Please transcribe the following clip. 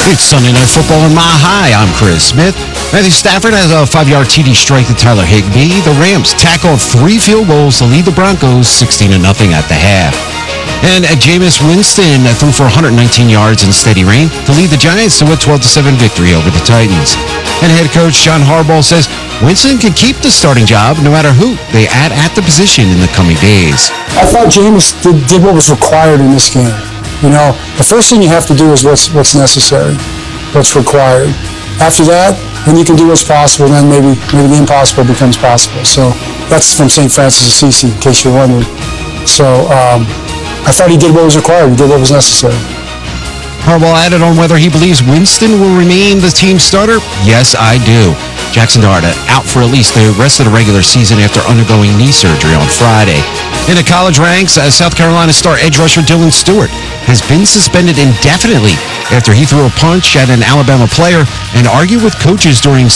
It's Sunday Night Football in Mile High. I'm Chris Smith. Matthew Stafford has a 5-yard TD strike to Tyler Higbee. The Rams tack on 3 field goals to lead the Broncos 16-0 at the half. And Jameis Winston threw for 119 yards in steady rain to lead the Giants to a 12-7 victory over the Titans. And head coach John Harbaugh says Winston can keep the starting job no matter who they add at the position in the coming days. I thought Jameis did what was required in this game. You know, the first thing you have to do is what's necessary, what's required. After that, then you can do what's possible, and then maybe the impossible becomes possible. So that's from St. Francis of Assisi, in case you're wondering. So I thought he did what was required. He did what was necessary. Harbaugh added on whether he believes Winston will remain the team starter. Yes, I do. Jackson Dart out for at least the rest of the regular season after undergoing knee surgery on Friday. In the college ranks, South Carolina star edge rusher Dylan Stewart has been suspended indefinitely after he threw a punch at an Alabama player and argued with coaches during